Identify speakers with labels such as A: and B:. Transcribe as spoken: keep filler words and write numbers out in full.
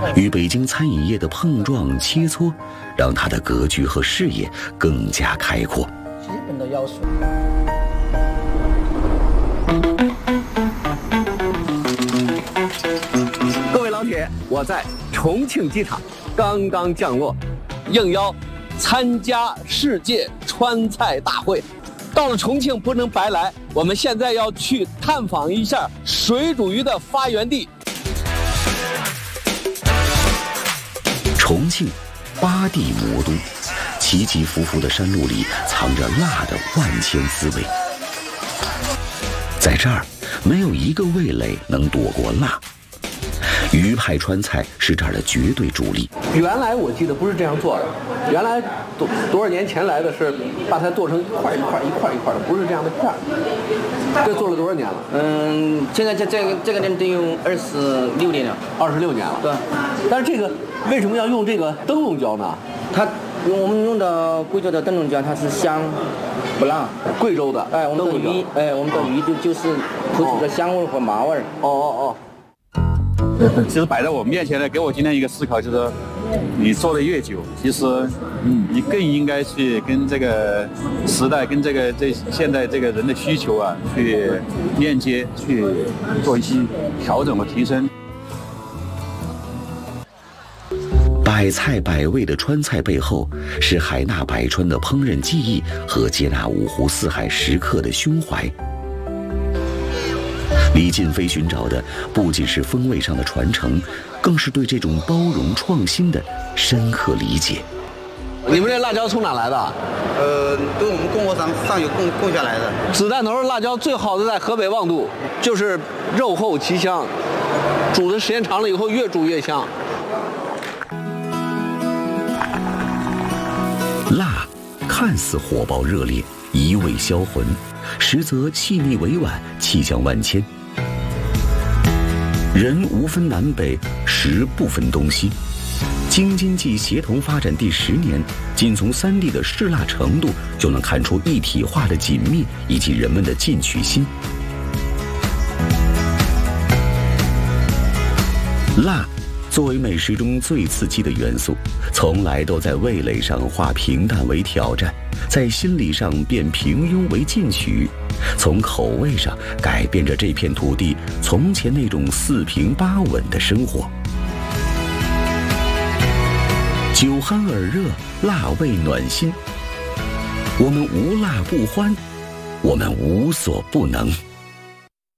A: 与北京餐饮业的碰撞切磋，让他的格局和视野更加开阔。
B: 基本的要素。
C: 各位老铁，我在重庆机场刚刚降落，应邀参加世界川菜大会。到了重庆不能白来，我们现在要去探访一下水煮鱼的发源地。
A: 重庆，八地魔都，起起伏伏的山路里藏着辣的万千滋味。在这儿，没有一个味蕾能躲过辣。鱼派川菜是这儿的绝对主力。
C: 原来我记得不是这样做的，原来多多少年前来的是把它剁成一块一块一块一块的，不是这样的片儿。这做了多少年了？
B: 嗯，现在这这个这个店得有二十六年了。
C: 二十六年了。
B: 对。
C: 但是这个为什么要用这个灯笼椒呢？
B: 它用我们用的贵州的灯笼椒，它是香不辣。
C: 贵州的。
B: 哎，我们的鱼，哎，我们的鱼就就是突出的香味和麻味。
C: 哦哦哦。
D: 其实摆在我面前呢，给我今天一个思考就是，你做的越久，其实，嗯，你更应该去跟这个时代、跟这个这现在这个人的需求啊，去链接，去做一些调整和提升。
A: 百菜百味的川菜背后，是海纳百川的烹饪技艺和接纳五湖四海食客的胸怀。李劲飞寻找的不仅是风味上的传承，更是对这种包容创新的深刻理解。
C: 你们这辣椒从哪来的？
E: 呃，都我们供货商上游供供下来的。
C: 子弹头辣椒最好的在河北望都，就是肉厚其香，煮的时间长了以后越煮越香。
A: 辣看似火爆热烈，一味销魂，实则细腻委婉，气象万千。人无分南北，食不分东西。京津冀协同发展第十年，仅从三地的嗜辣程度就能看出一体化的紧密以及人们的进取心。辣作为美食中最刺激的元素，从来都在味蕾上化平淡为挑战，在心理上变平庸为进取，从口味上改变着这片土地从前那种四平八稳的生活。酒酣耳热，辣味暖心。我们无辣不欢，我们无所不能。